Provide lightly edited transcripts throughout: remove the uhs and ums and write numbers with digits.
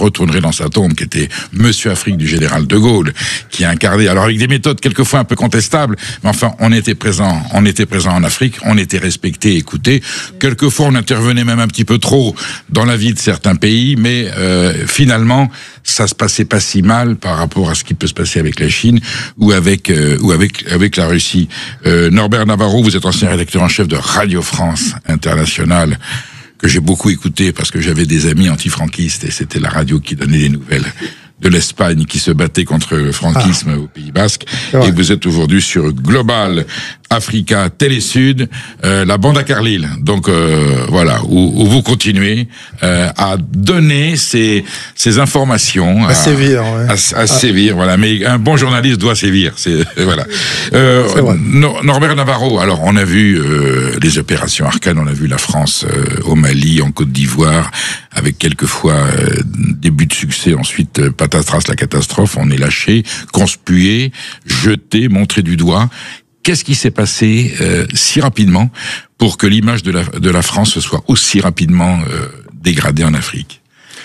retournerai dans sa tombe, qui était Monsieur Afrique du général de Gaulle, qui a incarné, alors avec des méthodes quelquefois un peu contestables, mais enfin, on était présent en Afrique, on était respecté, écouté. Quelquefois, on intervenait même un petit peu trop dans la vie de certains pays, mais finalement, ça se passait pas si mal par rapport à ce qui peut se passer avec la Chine ou avec la Russie. Norbert Navarro, vous êtes ancien rédacteur en chef de Radio France Internationale, que j'ai beaucoup écouté parce que j'avais des amis antifranquistes et c'était la radio qui donnait les nouvelles de l'Espagne qui se battait contre le franquisme au Pays Basque. Et vous êtes aujourd'hui sur Global Africa Télésud, la bande à Carlyle. Donc voilà, où vous continuez à donner ces informations, à sévir, ouais. à sévir. Voilà, mais un bon journaliste doit sévir. Voilà. Norbert Navarro. Alors, on a vu les opérations Arcane, on a vu la France au Mali, en Côte d'Ivoire, avec quelquefois des buts de succès. Ensuite, patatras, la catastrophe. On est lâché, conspué, jeté, montré du doigt. Qu'est-ce qui s'est passé si rapidement pour que l'image de la France soit aussi rapidement dégradée en Afrique?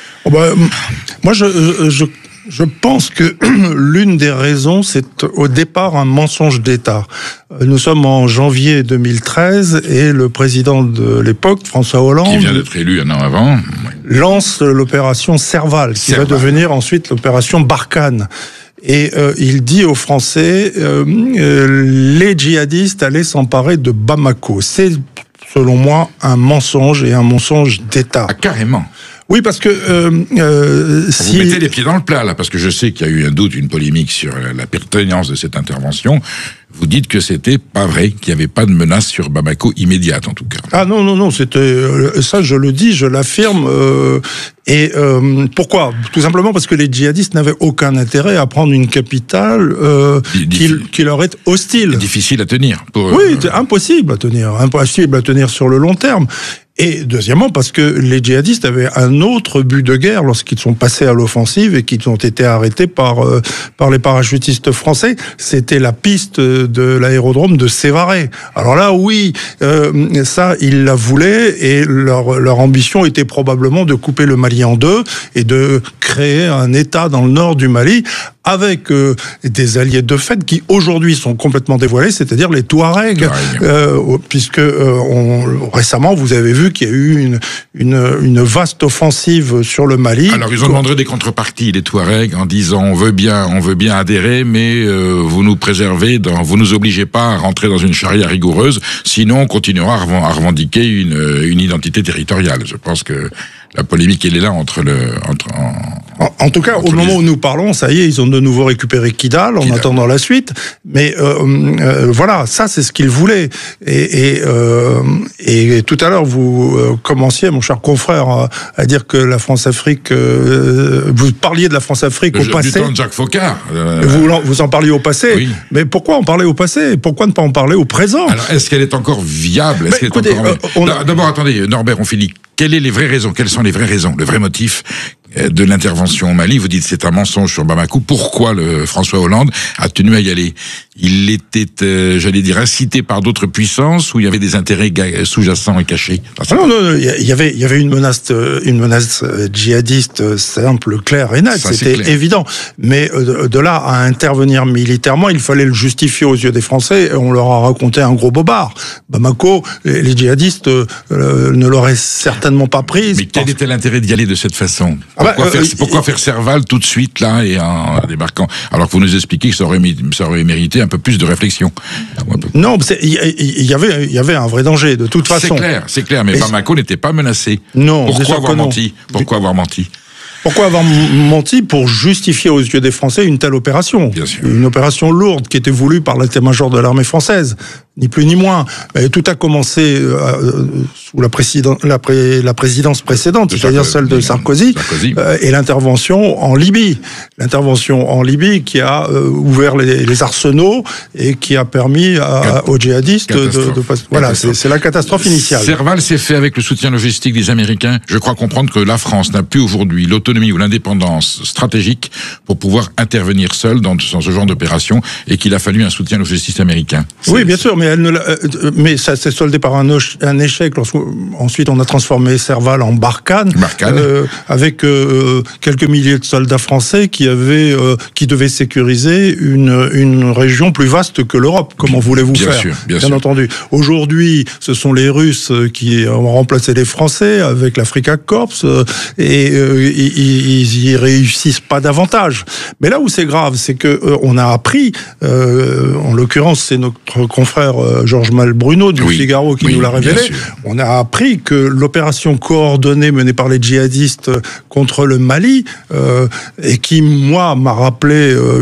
Moi, je pense que l'une des raisons, c'est au départ un mensonge d'État. Nous sommes en janvier 2013 et le président de l'époque, François Hollande, qui vient d'être élu un an avant, lance l'opération Serval, qui va devenir ensuite l'opération Barkhane. Et il dit aux Français, les djihadistes allaient s'emparer de Bamako. C'est, selon moi, un mensonge et un mensonge d'État. Ah, carrément. Oui, parce que vous mettez les pieds dans le plat là, parce que je sais qu'il y a eu un doute, une polémique sur la pertinence de cette intervention. Vous dites que c'était pas vrai, qu'il n'y avait pas de menace sur Bamako immédiate en tout cas. Ah non, c'était ça, je le dis, je l'affirme. Pourquoi ? Tout simplement parce que les djihadistes n'avaient aucun intérêt à prendre une capitale qui leur est hostile. Difficile à tenir. Oui, impossible à tenir sur le long terme. Et deuxièmement, parce que les djihadistes avaient un autre but de guerre lorsqu'ils sont passés à l'offensive et qu'ils ont été arrêtés par les parachutistes français. C'était la piste de l'aérodrome de Sévaré. Alors là, oui, ça, ils la voulaient et leur ambition était probablement de couper le Mali en deux et de créer un État dans le nord du Mali avec des alliés de fait qui aujourd'hui sont complètement dévoilés, c'est-à-dire les Touaregs, puisque récemment vous avez vu qu'il y a eu une vaste offensive sur le Mali. Alors ils ont demandé des contreparties, les Touaregs, en disant on veut bien adhérer, mais vous nous préservez, vous nous obligez pas à rentrer dans une charia rigoureuse, sinon on continuera à revendiquer une identité territoriale. Je pense que la polémique, elle est là En tout cas, au moment où nous parlons, ça y est, ils ont de nouveau récupéré Kidal en attendant la suite. Mais voilà, ça c'est ce qu'ils voulaient. Et tout à l'heure, vous commenciez, mon cher confrère, à dire que la France-Afrique, vous parliez de la France-Afrique au passé. Du temps de Jacques Foccart. Vous en parliez au passé. Oui. Mais pourquoi en parler au passé ? Pourquoi ne pas en parler au présent ? Alors, est-ce qu'elle est encore viable ? D'abord, attendez, Norbert, on finit. Quelles sont les vraies raisons, le vrai motif de l'intervention au Mali? Vous dites c'est un mensonge sur Bamako. Pourquoi François Hollande a tenu à y aller? Il était, j'allais dire, incité par d'autres puissances ou il y avait des intérêts sous-jacents et cachés? Non, il y avait une menace djihadiste simple, claire et nette. C'était évident. Mais de là à intervenir militairement, il fallait le justifier aux yeux des Français. Et on leur a raconté un gros bobard. Bamako, les djihadistes ne l'auraient certainement pas prise. Mais quel était l'intérêt d'y aller de cette façon? Pourquoi faire Serval tout de suite là et en débarquant? Alors que vous nous expliquez que ça aurait mérité un peu plus de réflexion. Non, il y avait un vrai danger de toute façon. C'est clair, mais Bamako n'était pas menacé. Non. Pourquoi avoir menti? Pourquoi avoir menti pour justifier aux yeux des Français une telle opération? Bien sûr. Une opération lourde qui était voulue par l'état-major de l'armée française, ni plus ni moins. Mais tout a commencé sous la présidence précédente, c'est-à-dire celle de Sarkozy. Et l'intervention en Libye. L'intervention en Libye qui a ouvert les arsenaux et qui a permis aux djihadistes de passer. Voilà, c'est la catastrophe initiale. Serval s'est fait avec le soutien logistique des Américains. Je crois comprendre que la France n'a plus aujourd'hui l'autonomie ou l'indépendance stratégique pour pouvoir intervenir seule dans ce genre d'opération et qu'il a fallu un soutien logistique américain. Oui, bien sûr, mais mais ça s'est soldé par un échec. Ensuite, on a transformé Serval en Barkhane. Avec quelques milliers de soldats français qui devaient sécuriser une région plus vaste que l'Europe. Comment voulez-vous faire? Bien entendu. Aujourd'hui, ce sont les Russes qui ont remplacé les Français avec l'Africa Corps et ils y réussissent pas davantage. Mais là où c'est grave, c'est que on a appris, en l'occurrence, c'est notre confrère Georges Malbruno du Figaro qui nous l'a révélé. On a appris que l'opération coordonnée menée par les djihadistes contre le Mali et qui, moi, m'a rappelé